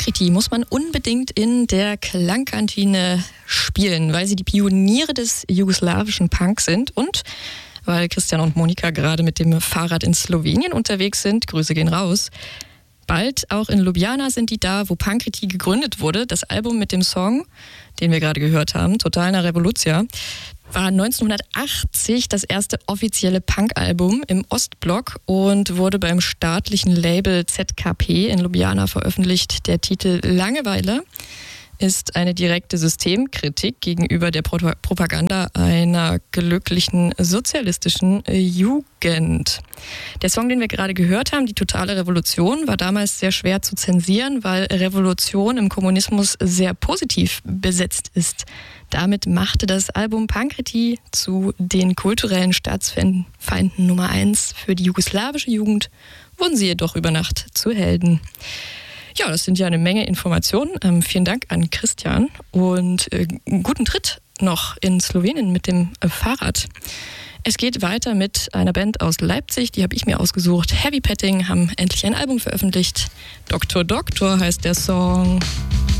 Pankriti muss man unbedingt in der Klangkantine spielen, weil sie die Pioniere des jugoslawischen Punk sind und weil Christian und Monika gerade mit dem Fahrrad in Slowenien unterwegs sind. Grüße gehen raus. Bald auch in Ljubljana sind die da, wo Pankriti gegründet wurde. Das Album mit dem Song, den wir gerade gehört haben, Totalna Revolucija, war 1980 das erste offizielle Punk-Album im Ostblock und wurde beim staatlichen Label ZKP in Ljubljana veröffentlicht. Der Titel Langeweile ist eine direkte Systemkritik gegenüber der Propaganda einer glücklichen sozialistischen Jugend. Der Song, den wir gerade gehört haben, die totale Revolution, war damals sehr schwer zu zensieren, weil Revolution im Kommunismus sehr positiv besetzt ist. Damit machte das Album Pankriti zu den kulturellen Staatsfeinden Nummer 1. Für die jugoslawische Jugend wurden sie jedoch über Nacht zu Helden. Ja, das sind ja eine Menge Informationen. Vielen Dank an Christian und guten Tritt noch in Slowenien mit dem Fahrrad. Es geht weiter mit einer Band aus Leipzig, die habe ich mir ausgesucht. Heavy Petting haben endlich ein Album veröffentlicht. Doktor Doktor heißt der Song.